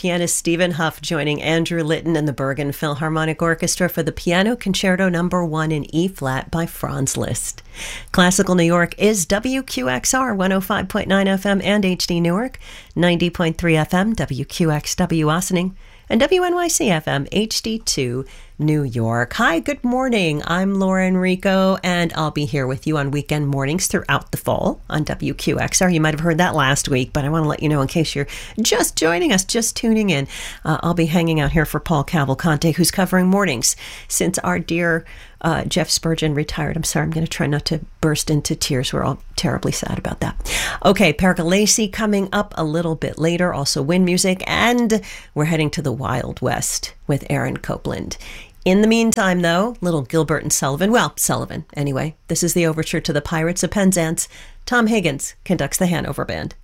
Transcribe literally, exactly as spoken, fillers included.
pianist Stephen Huff joining Andrew Litton and the Bergen Philharmonic Orchestra for the Piano Concerto Number One in E-flat by Franz Liszt. Classical New York is W Q X R one oh five point nine F M and H D Newark, ninety point three F M, W Q X W Ossining, and W N Y C F M H D two New York. Hi, good morning. I'm Laura Enrico, and I'll be here with you on weekend mornings throughout the fall on W Q X R. You might have heard that last week, but I want to let you know in case you're just joining us, just tuning in. Uh, I'll be hanging out here for Paul Cavalcante, who's covering mornings since our dear uh, Jeff Spurgeon retired. I'm sorry, I'm going to try not to burst into tears. We're all terribly sad about that. Okay, Pergolesi coming up a little bit later, also wind music, and we're heading to the Wild West with Aaron Copland. In the meantime, though, little Gilbert and Sullivan, well, Sullivan, anyway. This is the overture to the Pirates of Penzance. Tom Higgins conducts the Hanover Band.